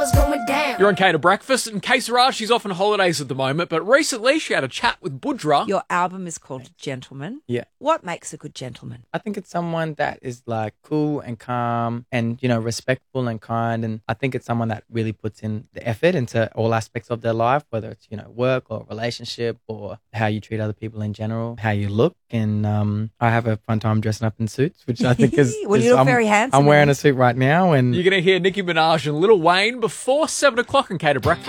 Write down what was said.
You're on Kate to Breakfast, and Kate Saraj, she's off on holidays at the moment, but recently she had a chat with Budra. Your album is called Gentleman. Yeah. What makes a good gentleman? I think it's someone that is like cool and calm and, respectful and kind. And I think it's someone that really puts in the effort into all aspects of their life, whether it's, work or relationship or how you treat other people in general, how you look. And I have a fun time dressing up in suits, which I think is... Well, you look very handsome. I'm wearing a suit right now. And You're going to hear Nicki Minaj and Lil Wayne before 7 o'clock on Kate to Breakfast.